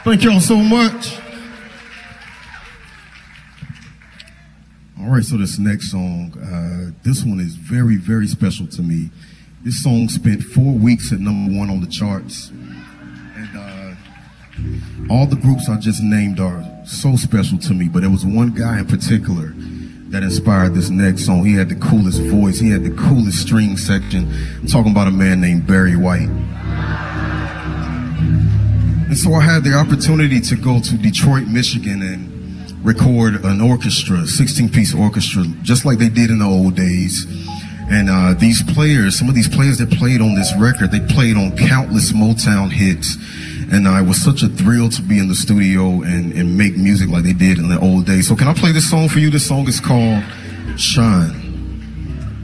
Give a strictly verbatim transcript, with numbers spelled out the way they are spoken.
Thank y'all so much. All right, so this next song, uh, this one is very, very special to me. This song spent four weeks at number one on the charts. And uh, all the groups I just named are so special to me, but there was one guy in particular that inspired this next song. He had the coolest voice. He had the coolest string section. I'm talking about a man named Barry White. And so I had the opportunity to go to Detroit, Michigan and record an orchestra, sixteen-piece orchestra, just like they did in the old days. And uh, these players, some of these players that played on this record, they played on countless Motown hits. And uh, it was such a thrill to be in the studio and, and make music like they did in the old days. So can I play this song for you? This song is called Shine.